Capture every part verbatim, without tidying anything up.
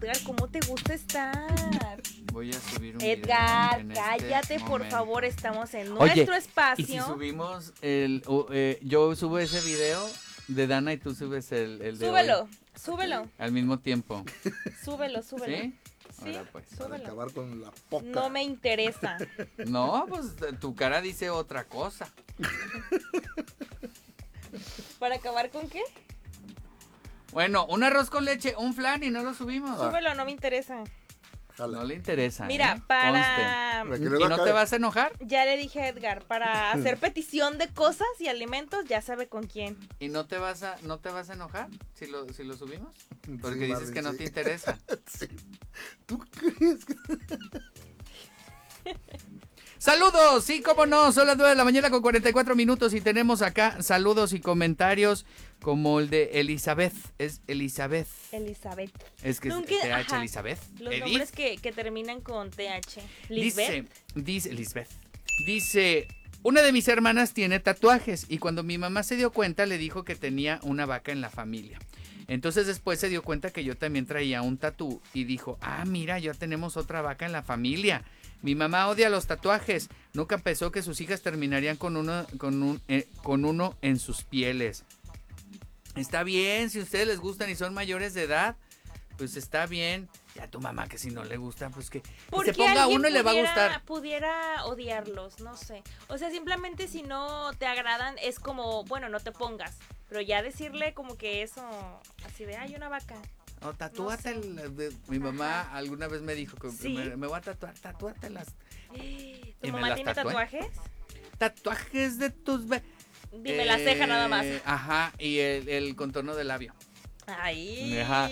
Edgar, ¿cómo te gusta estar? Voy a subir un Edgar, video en cállate, este por momento. favor, estamos en Oye, nuestro espacio. Y si subimos el, uh, eh, yo subo ese video de Dana y tú subes el, el de Súbelo, hoy súbelo, al mismo tiempo. súbelo, súbelo. ¿Sí? Sí, Ahora pues. Para súbelo. acabar con la poca. No me interesa. No, pues tu cara dice otra cosa. ¿Para acabar con qué? Bueno, un arroz con leche, un flan y no lo subimos. Súbelo, no me interesa. Jala. No le interesa. Mira, ¿eh? para... Conste. ¿Y Que le va a no te caer. vas a enojar? Ya le dije a Edgar, para hacer petición de cosas y alimentos, ya sabe con quién. ¿Y no te vas a no te vas a enojar si lo si lo subimos? Porque Sí, dices Marvin, que no sí. te interesa. Sí. ¿Tú crees que...? Saludos, sí, cómo no, son las nueve de la mañana con cuarenta y cuatro minutos y tenemos acá saludos y comentarios como el de Elizabeth, es Elizabeth, Elizabeth. es que es Nunca- T H ajá. Elizabeth, Los Edith. nombres que, que terminan con T H. Dice, Lisbeth. dice Lisbeth, dice, una de mis hermanas tiene tatuajes y cuando mi mamá se dio cuenta le dijo que tenía una vaca en la familia. Entonces después se dio cuenta que yo también traía un tatú y dijo, ah, mira, ya tenemos otra vaca en la familia. Mi mamá odia los tatuajes. Nunca pensó que sus hijas terminarían con uno, con un, eh, con uno en sus pieles. Está bien, si a ustedes les gustan y son mayores de edad, pues está bien. Ya tu mamá que si no le gusta, pues que, que Porque se ponga alguien uno y le va a pudiera- gustar. Pudiera odiarlos, no sé. O sea, simplemente si no te agradan es como, bueno, no te pongas. Pero ya decirle como que eso, así de, hay una vaca. No, tatúate. No sé. el- de- mi mamá Ajá. alguna vez me dijo que ¿Sí? me, me voy a tatuar, tatúatelas. ¿Tu Y me mamá las tiene tatué. tatuajes? Tatuajes de tus... be- Dime la ceja nada más. Eh, Ajá, y el, el contorno del labio. Ay. Ajá.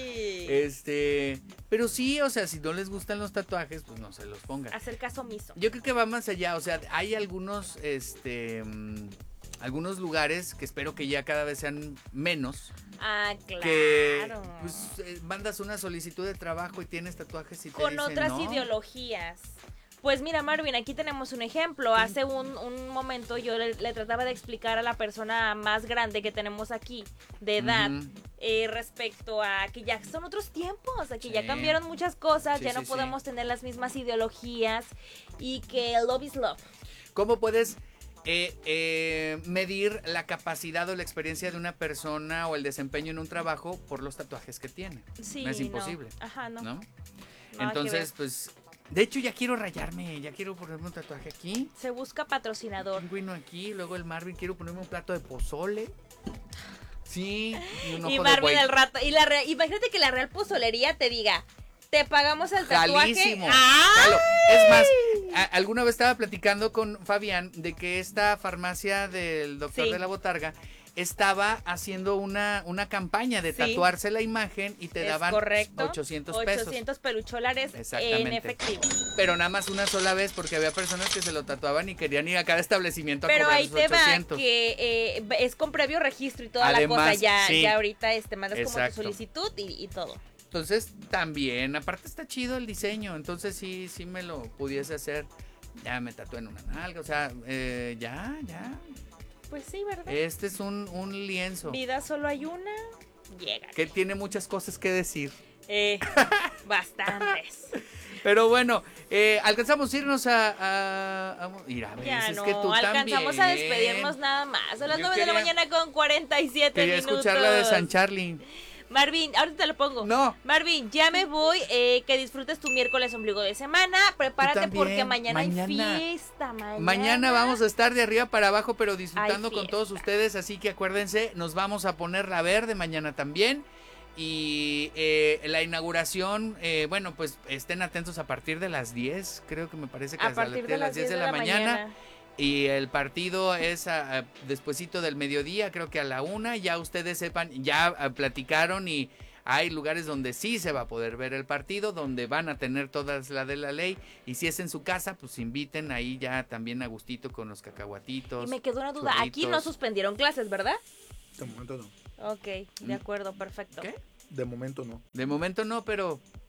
Este, pero sí, o sea, si no les gustan los tatuajes, pues no se los pongan. Hacer caso omiso. Yo creo que va más allá, o sea, hay algunos, este, mm, algunos lugares que espero que ya cada vez sean menos, Ah, claro. que pues eh, mandas una solicitud de trabajo y tienes tatuajes y te Con dicen, otras "No". ideologías. Pues mira, Marvin, aquí tenemos un ejemplo. Hace un, un momento yo le, le trataba de explicar a la persona más grande que tenemos aquí, de edad, Ujú. eh, respecto a que ya son otros tiempos, a que ya Sí. cambiaron muchas cosas, Sí, ya no sí, sí. podemos tener las mismas ideologías y que love is love. ¿Cómo puedes eh, eh, medir la capacidad o la experiencia de una persona o el desempeño en un trabajo por los tatuajes que tiene? Sí, es no. imposible. Ajá, no. ¿no? Nada que Entonces, ver. pues, de hecho ya quiero rayarme, ya quiero ponerme un tatuaje aquí, Se busca patrocinador. un guino aquí, luego el Marvin, quiero ponerme un plato de pozole. Sí, y un ojo Y de Marvin buey. al rato. Y la re- imagínate que la Real Pozolería te diga, te pagamos el tatuaje. Jalísimo. ¡Ah! Jalo. Es más, a- alguna vez estaba platicando con Fabián de que esta farmacia del doctor Sí. de la Botarga estaba haciendo una, una campaña de Sí. tatuarse la imagen y te Es daban correcto. ochocientos pesos. ochocientos pelucholares Exactamente. en efectivo. Pero nada más una sola vez porque había personas que se lo tatuaban y querían ir a cada establecimiento a Pero cobrar ahí sus te va ochocientos. que eh, es con previo registro y toda Además, la cosa. Ya, sí. ya ahorita este, mandas como Exacto. tu solicitud y, y todo. Entonces también, aparte está chido el diseño, entonces sí, sí me lo pudiese hacer. Ya me tatué en una nalga, o sea, eh, ya, ya. Pues sí, ¿verdad? Este es un, un lienzo Vida solo hay una, llega. que tiene muchas cosas que decir. Eh, bastantes. Pero bueno, eh, alcanzamos a irnos a... a, a mira, ves, Ya es no, que tú alcanzamos también. a despedirnos nada más. Son las Yo nueve de la quería- mañana con cuarenta y siete Quería minutos. escuchar la de San Charlie. Marvin, ahorita te lo pongo. No. Marvin, ya me voy. Eh, que disfrutes tu miércoles ombligo de semana. Prepárate también, porque mañana, mañana. hay fiesta. Mañana. Mañana vamos a estar de arriba para abajo, pero disfrutando Hay con todos fiesta. ustedes, así que acuérdense, nos vamos a poner la verde mañana también. Y eh, la inauguración, eh, bueno, pues estén atentos a partir de las diez, creo que me parece que A hasta partir de las diez de la, mañana. mañana. Y el partido es a, a, despuesito del mediodía, creo que a la una. Ya ustedes sepan, ya a, platicaron y hay lugares donde sí se va a poder ver el partido, donde van a tener todas las de la ley. Y si es en su casa, pues inviten ahí ya también a gustito con los cacahuatitos. Y me quedó una duda. Aquí no churritos. suspendieron clases, ¿verdad? De momento no. Ok, de acuerdo, perfecto. ¿Qué? De momento no. De momento no, pero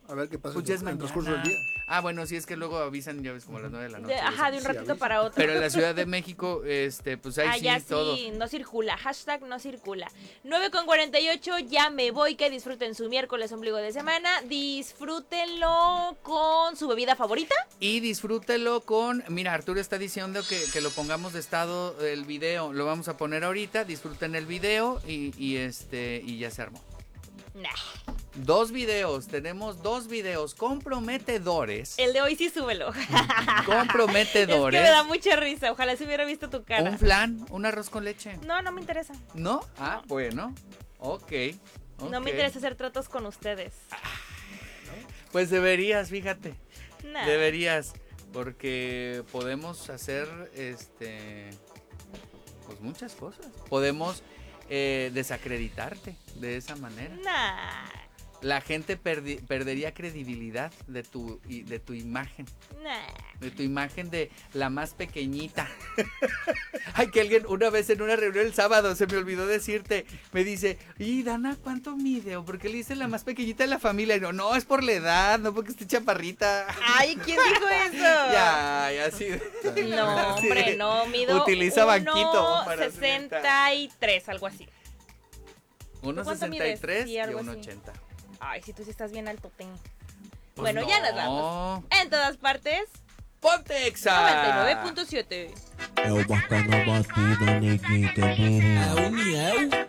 A ver qué pasa Pues ya es en el mañana. transcurso del día. Ah, bueno, sí es que luego avisan, ya ves, como a las nueve de la noche. De- ajá, de un Sí, ratito avisa. para otro. Pero en la Ciudad de México, este, pues ahí Allá sí, todo. sí, no circula. Hashtag no circula. nueve con cuarenta y ocho, ya me voy. Que disfruten su miércoles ombligo de semana. Disfrútenlo con su bebida favorita. Y disfrútelo con, mira, Arturo está diciendo que, que lo pongamos de estado el video, lo vamos a poner ahorita, disfruten el video y, y este, y ya se armó. Nah. Dos videos, tenemos dos videos comprometedores, El de hoy sí súbelo. comprometedores, Es que me da mucha risa. Ojalá se hubiera visto tu cara. un flan, un arroz con leche, No, no me interesa. ¿no? Ah, bueno, ok, No me ok. interesa hacer tratos con ustedes. Pues deberías, fíjate. Nah. Deberías, porque podemos hacer, este, pues muchas cosas. Podemos eh, desacreditarte de esa manera. Nah. La gente perdi- perdería credibilidad de tu, y- de tu imagen, Nah. de tu imagen de la más pequeñita. Ay, que alguien una vez en una reunión el sábado se me olvidó decirte, me dice, y Dana, ¿cuánto mide? ¿O por qué le dice la más pequeñita de la familia? Y no, no, es por la edad, no porque esté chaparrita. Ay, ¿quién dijo eso? Ya, ya así. de- No, así hombre, de- no, mido Utiliza banquito para sesenta y tres, algo así. uno ¿Cuánto sesenta y tres mides? Sí, y algo uno así. ochenta. Ay, si tú sí estás bien alto, ten. Pues Bueno, ya nos vamos. En todas partes, ¡Ponte Exa! noventa y nueve punto siete. É o bacana batida, neguinho, também. É o miel.